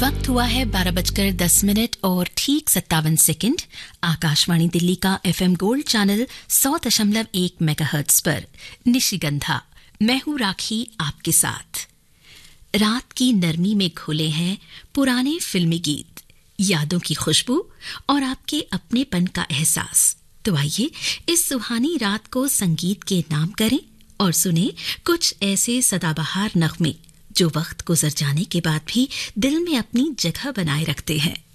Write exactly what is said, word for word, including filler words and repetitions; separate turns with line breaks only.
वक्त हुआ है बारह बजकर दस मिनट और ठीक सत्तावन सेकंड। आकाशवाणी दिल्ली का एफएम गोल्ड चैनल सौ दशमलव एक मेगाहर्ट्ज पर निशिगंधा। मैं हूं राखी आपके साथ। रात की नरमी में घुले हैं पुराने फिल्मी गीत, यादों की खुशबू और आपके अपनेपन का एहसास। तो आइए इस सुहानी रात को संगीत के नाम करें और सुने कुछ ऐसे सदाबहार नगमे जो वक्त गुजर जाने के बाद भी दिल में अपनी जगह बनाए रखते हैं।